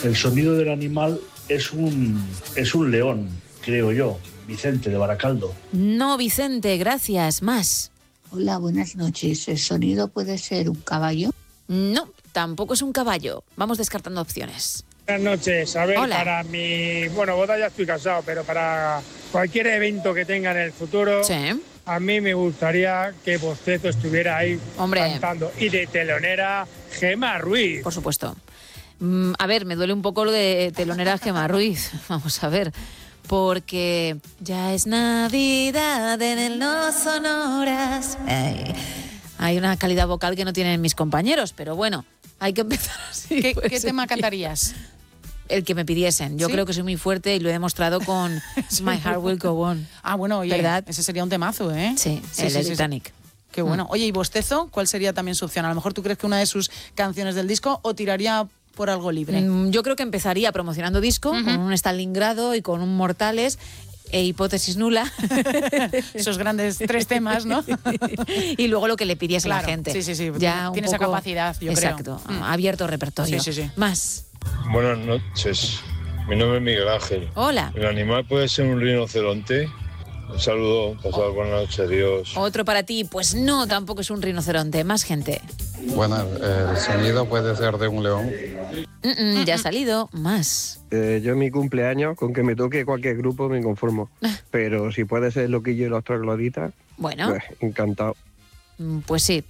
El sonido del animal es un león, creo yo. Vicente, de Baracaldo. No, Vicente, gracias. Más. Hola, buenas noches. ¿El sonido puede ser un caballo? No, tampoco es un caballo. Vamos descartando opciones. Buenas noches. A ver, Hola. para mi... Bueno, boda ya estoy casado, pero para cualquier evento que tenga en el futuro, Sí. a mí me gustaría que Bostezo estuviera ahí cantando. Y de telonera, Gemma Ruiz. Por supuesto. A ver, me duele un poco lo de telonera Gemma Ruiz. Vamos a ver. Porque ya es Navidad en el No Sonoras. Hay una calidad vocal que no tienen mis compañeros, pero bueno, hay que empezar así. ¿Qué tema cantarías? El que me pidiesen. Yo ¿Sí? creo que soy muy fuerte y lo he demostrado con My Heart Will Go On. Ah, bueno, oye, ¿verdad? Ese sería un temazo, ¿eh? Sí, el de Titanic. Qué bueno. Oye, ¿y Bostezo? ¿Cuál sería también su opción? A lo mejor tú crees que una de sus canciones del disco o tiraría por algo libre. Yo creo que empezaría promocionando disco, con un Stalingrado y con un Mortales e Hipótesis Nula. Esos grandes 3 temas, ¿no? Y luego lo que le pidiese Claro, la gente. sí. Ya un Tiene esa poco... capacidad, yo Exacto, creo. abierto repertorio. Sí. Más. Buenas noches. Mi nombre es Miguel Ángel. Hola. ¿El animal puede ser un rinoceronte? Un saludo, pasad buenas noches, adiós. Otro para ti, pues no, tampoco es un rinoceronte. Más gente. Bueno, el sonido puede ser de un león. Ya ha salido. Más. Yo en mi cumpleaños, con que me toque cualquier grupo me conformo. Pero si puede ser Loquillo y los Trogloditas, Bueno, pues encantado. pues sí.